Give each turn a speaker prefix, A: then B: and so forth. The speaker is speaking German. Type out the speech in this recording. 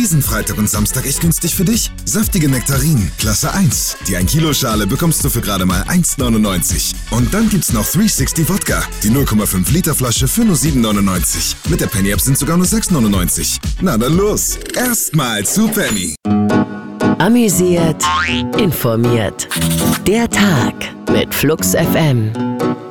A: diesen Freitag und Samstag echt günstig für dich? Saftige Nektarinen, Klasse 1. Die 1 Kilo Schale bekommst du für gerade mal 1,99. Und dann gibt's noch 360 Wodka, die 0,5 Liter Flasche für nur 7,99. Mit der Penny App sind sogar nur 6,99. Na dann los, erstmal zu Penny.
B: Amüsiert, informiert. Der Tag mit Flux FM.